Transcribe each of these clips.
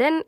Den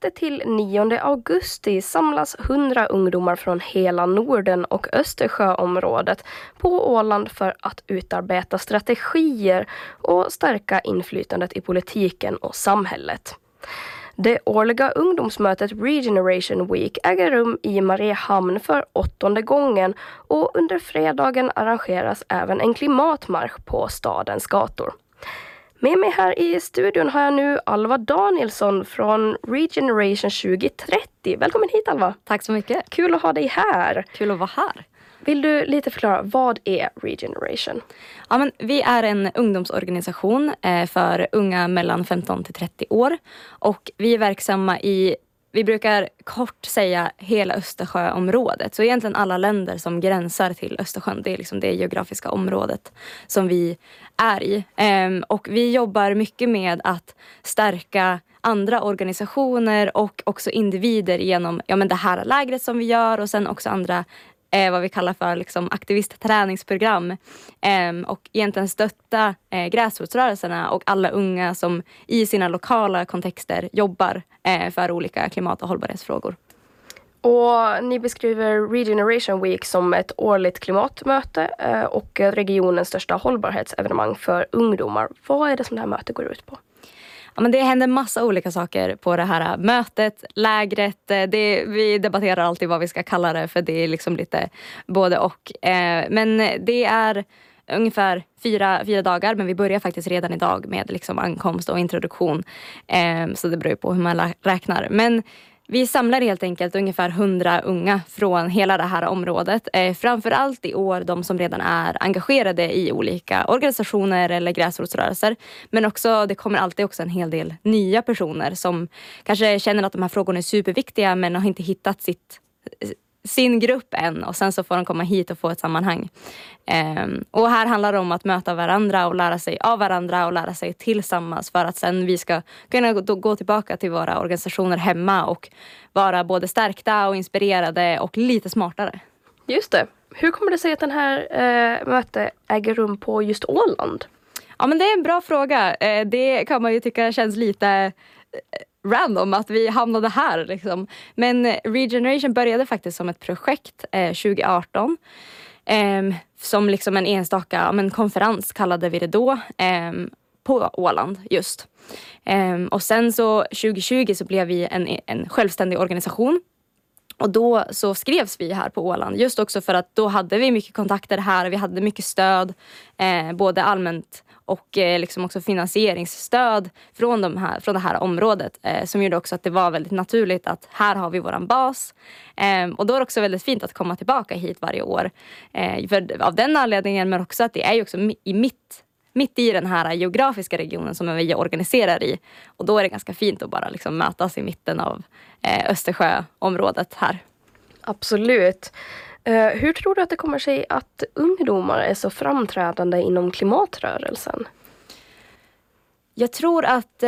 6-9 augusti samlas 100 ungdomar från hela Norden och Östersjöområdet på Åland för att utarbeta strategier och stärka inflytandet i politiken och samhället. Det årliga ungdomsmötet Regeneration Week äger rum i Mariehamn för 8:e gången och under fredagen arrangeras även en klimatmarsch på stadens gator. Med mig här i studion har jag nu Alva Danielsson från Regeneration 2030. Välkommen hit, Alva. Tack så mycket. Kul att ha dig här. Kul att vara här. Vill du lite förklara, vad är Regeneration? Ja, men vi är en ungdomsorganisation för unga mellan 15 till 30 år. Och vi är verksamma vi brukar kort säga hela Östersjöområdet. Så egentligen alla länder som gränsar till Östersjön. Det är liksom det geografiska området som vi är i. Och vi jobbar mycket med att stärka andra organisationer och också individer genom det här lägret som vi gör. Och sen också andra vad vi kallar för liksom aktivistträningsprogram. Och egentligen stötta gräsrotsrörelserna och alla unga som i sina lokala kontexter jobbar för olika klimat- och hållbarhetsfrågor. Och ni beskriver Regeneration Week som ett årligt klimatmöte och regionens största hållbarhetsevenemang för ungdomar. Vad är det som det här mötet går ut på? Ja, men det händer massa olika saker på det här mötet, lägret. Vi debatterar alltid vad vi ska kalla det, för det är liksom lite både och. Men det är ungefär fyra dagar, men vi börjar faktiskt redan idag med liksom ankomst och introduktion. Så det beror på hur man räknar. Men vi samlar helt enkelt ungefär 100 unga från hela det här området. Framförallt i år de som redan är engagerade i olika organisationer eller gräsrotsrörelser. Men också, det kommer alltid också en hel del nya personer som kanske känner att de här frågorna är superviktiga men har inte hittat sin grupp än. Och sen så får de komma hit och få ett sammanhang. Och här handlar det om att möta varandra och lära sig av varandra och lära sig tillsammans för att sen vi ska kunna gå tillbaka till våra organisationer hemma och vara både stärkta och inspirerade och lite smartare. Just det. Hur kommer det sig att den här mötet äger rum på just Åland? Ja, men det är en bra fråga. Det kan man ju tycka känns lite random att vi hamnade här liksom. Men Regeneration började faktiskt som ett projekt 2018. Som liksom en enstaka konferens kallade vi det då. På Åland just. Och sen så 2020 så blev vi en självständig organisation. Och då så skrevs vi här på Åland. Just också för att då hade vi mycket kontakter här. Vi hade mycket stöd. Både allmänt och liksom också finansieringsstöd från det här området. Som gjorde också att det var väldigt naturligt att här har vi våran bas. Och då är det också väldigt fint att komma tillbaka hit varje år. Av den anledningen, men också att det är ju också mitt i den här geografiska regionen som vi organiserar i. Och då är det ganska fint att bara liksom mötas i mitten av Östersjöområdet här. Absolut. Hur tror du att det kommer sig att ungdomar är så framträdande inom klimatrörelsen? Jag tror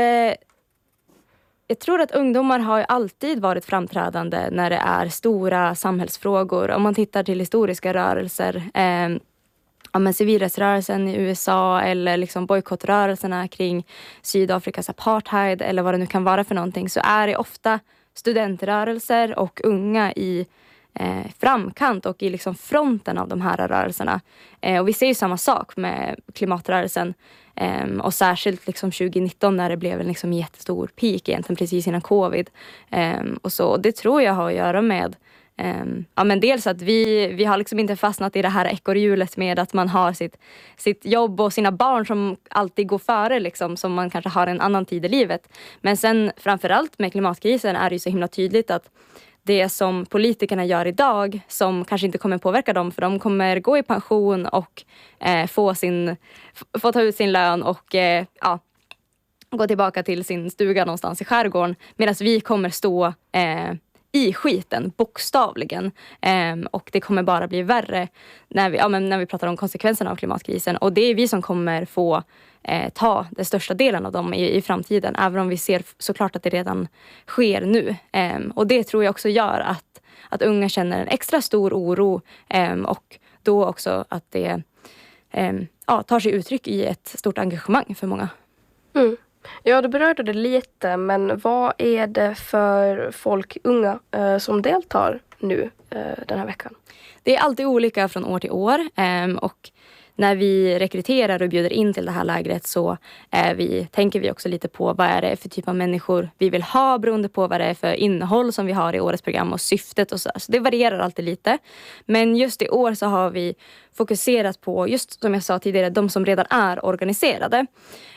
att ungdomar har alltid varit framträdande när det är stora samhällsfrågor. Om man tittar till historiska rörelser, civilrättsrörelsen i USA eller liksom bojkottrörelserna kring Sydafrikas apartheid eller vad det nu kan vara för någonting, så är det ofta studentrörelser och unga i framkant och i liksom fronten av de här rörelserna. Och vi ser ju samma sak med klimatrörelsen. Och särskilt liksom 2019 när det blev en liksom jättestor peak egentligen precis innan covid. Och så det tror jag har att göra med dels att vi har liksom inte fastnat i det här ekorrhjulet med att man har sitt jobb och sina barn som alltid går före liksom, som man kanske har en annan tid i livet. Men sen framförallt med klimatkrisen är det ju så himla tydligt att det som politikerna gör idag som kanske inte kommer påverka dem, för de kommer gå i pension och få ta ut sin lön och gå tillbaka till sin stuga någonstans i skärgården, medan vi kommer stå i skiten bokstavligen, och det kommer bara bli värre när vi pratar om konsekvenserna av klimatkrisen, och det är vi som kommer få ta den största delen av dem i framtiden, även om vi ser såklart att det redan sker nu. Och det tror jag också gör att unga känner en extra stor oro, och då också att det tar sig uttryck i ett stort engagemang för många. Mm. Ja, du berörde det lite, men vad är det för folk, unga, som deltar nu den här veckan? Det är alltid olika från år till år och när vi rekryterar och bjuder in till det här lägret så tänker vi också lite på vad är det för typ av människor vi vill ha beroende på vad det är för innehåll som vi har i årets program och syftet och så. Så det varierar alltid lite. Men just i år så har vi fokuserat på, just som jag sa tidigare, de som redan är organiserade.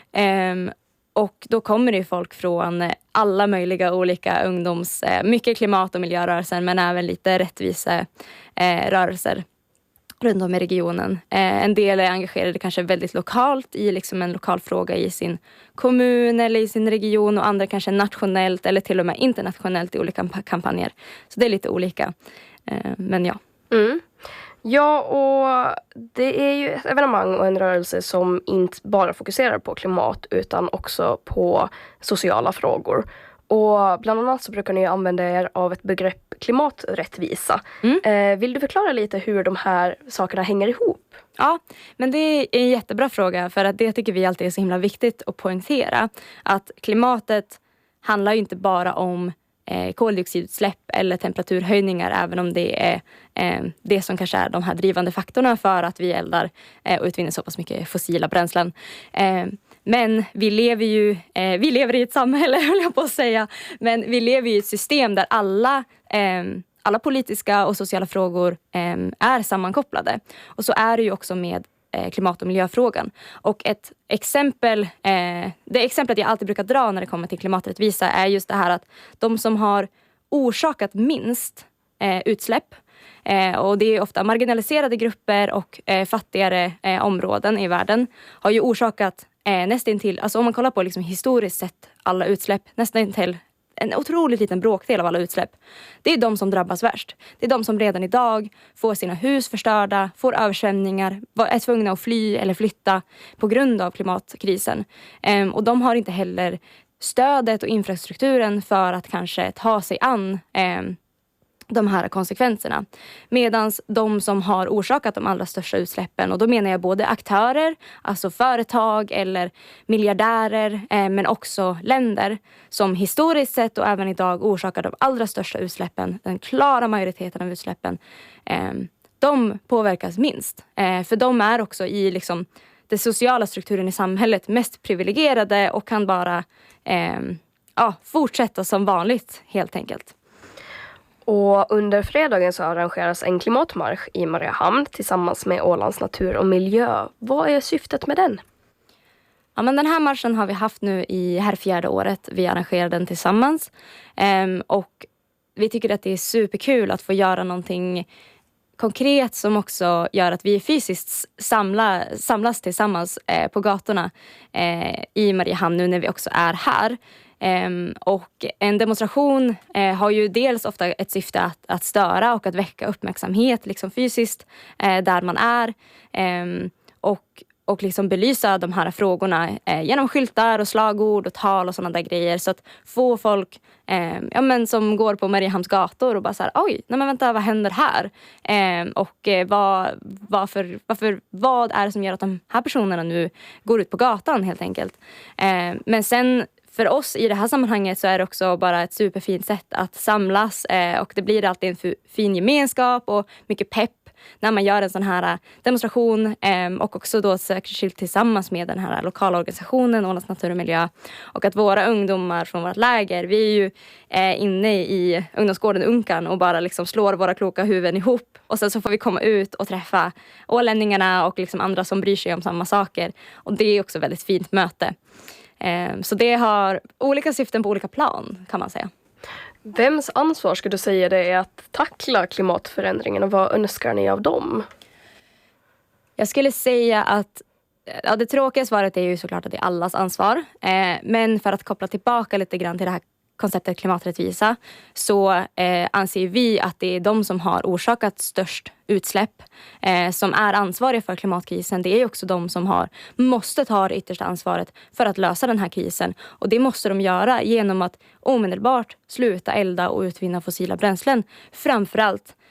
Och då kommer det folk från alla möjliga olika mycket klimat- och miljörörelser men även lite rättviserörelser runt om i regionen. En del är engagerade kanske väldigt lokalt i liksom en lokal fråga i sin kommun eller i sin region och andra kanske nationellt eller till och med internationellt i olika kampanjer. Så det är lite olika. Men ja. Mm. Ja, och det är ju ett evenemang och en rörelse som inte bara fokuserar på klimat utan också på sociala frågor. Och bland annat så brukar ni använda er av ett begrepp klimaträttvisa. Vill du förklara lite hur de här sakerna hänger ihop? Ja, men det är en jättebra fråga för att det tycker vi alltid är så himla viktigt att poängtera. Att klimatet handlar ju inte bara om koldioxidutsläpp eller temperaturhöjningar även om det är det som kanske är de här drivande faktorerna för att vi eldar och utvinner så pass mycket fossila bränslen. Men vi lever i ett samhälle, höll jag på att säga. Men vi lever i ett system där alla politiska och sociala frågor är sammankopplade. Och så är det ju också med klimat- och miljöfrågan. Och det exemplet jag alltid brukar dra när det kommer till klimaträttvisa är just det här att de som har orsakat minst utsläpp och det är ofta marginaliserade grupper och fattigare områden i världen har ju orsakat nästintill, alltså om man kollar på liksom historiskt sett alla utsläpp, nästintill en otroligt liten bråkdel av alla utsläpp. Det är de som drabbas värst. Det är de som redan idag får sina hus förstörda, får översvämningar, är tvungna att fly eller flytta på grund av klimatkrisen. Och de har inte heller stödet och infrastrukturen för att kanske ta sig an de här konsekvenserna. Medan de som har orsakat de allra största utsläppen, och då menar jag både aktörer, alltså företag eller miljardärer, men också länder som historiskt sett och även idag orsakar de allra största utsläppen, den klara majoriteten av utsläppen, de påverkas minst. För de är också i liksom den sociala strukturen i samhället mest privilegierade och kan bara fortsätta som vanligt helt enkelt. Och under fredagen så arrangeras en klimatmarsch i Mariehamn tillsammans med Ålands natur och miljö. Vad är syftet med den? Ja, men den här marschen har vi haft nu i här 4:e året. Vi arrangerar den tillsammans. Och vi tycker att det är superkul att få göra någonting konkret som också gör att vi fysiskt samlas tillsammans på gatorna i Mariehamn nu när vi också är här. Och en demonstration har ju dels ofta ett syfte att störa och att väcka uppmärksamhet liksom fysiskt där man är och liksom belysa de här frågorna genom skyltar och slagord och tal och sådana där grejer, så att få folk som går på Mariehamns gator och bara så här, oj, nej men vänta, vad händer här? Vad är det som gör att de här personerna nu går ut på gatan helt enkelt? Men sen för oss i det här sammanhanget så är det också bara ett superfint sätt att samlas och det blir alltid en fin gemenskap och mycket pepp när man gör en sån här demonstration och också då särskilt tillsammans med den här lokala organisationen Ålands natur och miljö, och att våra ungdomar från vårt läger, vi är ju inne i ungdomsgården Unkan och bara liksom slår våra kloka huvuden ihop, och sen så får vi komma ut och träffa ålänningarna och liksom andra som bryr sig om samma saker, och det är också väldigt fint möte. Så det har olika syften på olika plan, kan man säga. Vems ansvar skulle du säga det är att tackla klimatförändringen, och vad önskar ni av dem? Jag skulle säga att det tråkiga svaret är ju såklart att det är allas ansvar. Men för att koppla tillbaka lite grann till det här konceptet klimaträttvisa så anser vi att det är de som har orsakat störst utsläpp som är ansvariga för klimatkrisen. Det är också de som måste ta det yttersta ansvaret för att lösa den här krisen. Och det måste de göra genom att omedelbart sluta elda och utvinna fossila bränslen. Framförallt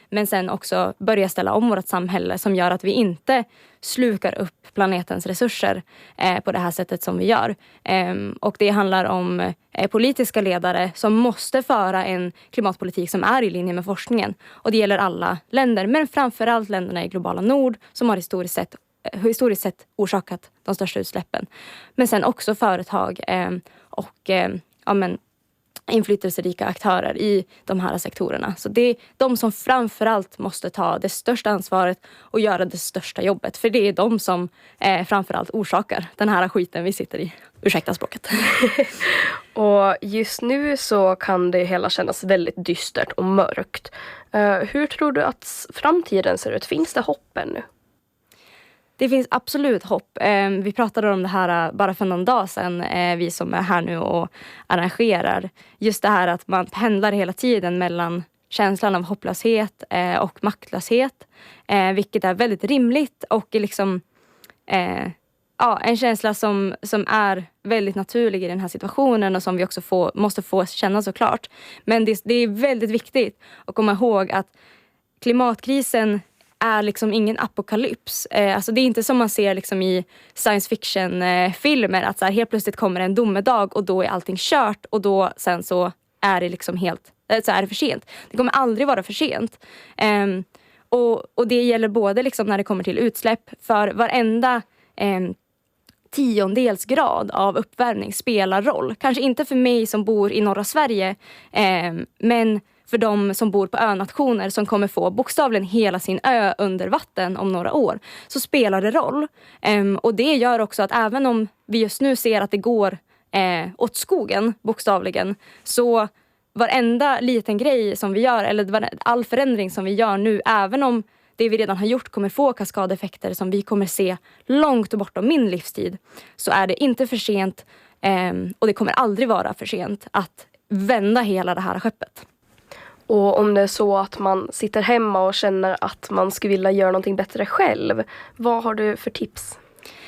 Men sen också börja ställa om vårt samhälle som gör att vi inte slukar upp planetens resurser på det här sättet som vi gör. Och det handlar om politiska ledare som måste föra en klimatpolitik som är i linje med forskningen. Och det gäller alla länder, men framförallt länderna i globala nord som har historiskt sett orsakat de största utsläppen. Men sen också företag och inflytelserika aktörer i de här sektorerna. Så det är de som framförallt måste ta det största ansvaret och göra det största jobbet. För det är de som framförallt orsakar den här skiten vi sitter i. Ursäkta språket. Och just nu så kan det hela kännas väldigt dystert och mörkt. Hur tror du att framtiden ser ut? Finns det hopp ännu? Det finns absolut hopp. Vi pratade om det här bara för någon dag sedan, vi som är här nu och arrangerar. Just det här att man pendlar hela tiden mellan känslan av hopplöshet och maktlöshet. Vilket är väldigt rimligt och liksom, en känsla som är väldigt naturlig i den här situationen och som vi också måste få känna såklart. Men det är väldigt viktigt att komma ihåg att klimatkrisen är liksom ingen apokalyps. Alltså det är inte som man ser liksom i science fiction-filmer att så här, helt plötsligt kommer en domedag och då är allting kört och då sen så är det liksom så är det för sent. Det kommer aldrig vara för sent. Och det gäller både liksom när det kommer till utsläpp, för varenda tiondels grad av uppvärmning spelar roll. Kanske inte för mig som bor i norra Sverige, men för de som bor på önationer som kommer få bokstavligen hela sin ö under vatten om några år, så spelar det roll. Och det gör också att även om vi just nu ser att det går åt skogen bokstavligen, så varenda liten grej som vi gör, eller all förändring som vi gör nu, även om det vi redan har gjort kommer få kaskadeffekter som vi kommer se långt bortom min livstid, så är det inte för sent och det kommer aldrig vara för sent att vända hela det här skeppet. Och om det är så att man sitter hemma och känner att man skulle vilja göra någonting bättre själv, vad har du för tips?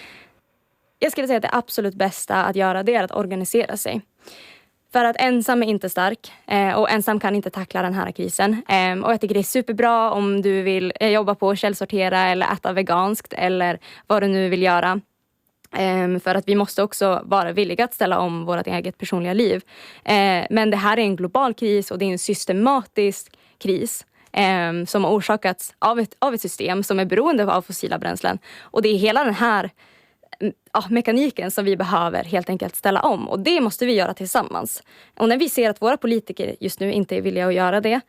Jag skulle säga att det absolut bästa att göra, det är att organisera sig. För att ensam är inte stark och ensam kan inte tackla den här krisen. Och jag tycker det är superbra om du vill jobba på att källsortera eller äta veganskt eller vad du nu vill göra. För att vi måste också vara villiga att ställa om vårt eget personliga liv. Men det här är en global kris och det är en systematisk kris som har orsakats av ett system som är beroende av fossila bränslen. Och det är hela den här mekaniken som vi behöver helt enkelt ställa om. Och det måste vi göra tillsammans. Och när vi ser att våra politiker just nu inte är villiga att göra det,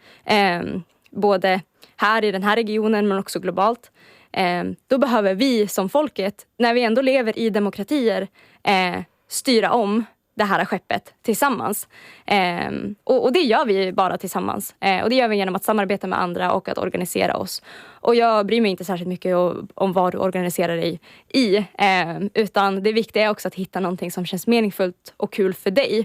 både här i den här regionen men också globalt, då behöver vi som folket, när vi ändå lever i demokratier, styra om det här skeppet tillsammans. Och det gör vi bara tillsammans. Och det gör vi genom att samarbeta med andra och att organisera oss. Och jag bryr mig inte särskilt mycket om vad du organiserar dig i. Utan det viktiga är också att hitta någonting som känns meningsfullt och kul för dig.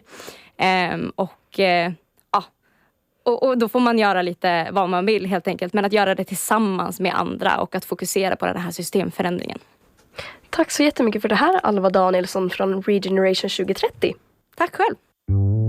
Och då får man göra lite vad man vill helt enkelt. Men att göra det tillsammans med andra och att fokusera på den här systemförändringen. Tack så jättemycket för det här, Alva Danielsson från Regeneration 2030. Tack själv.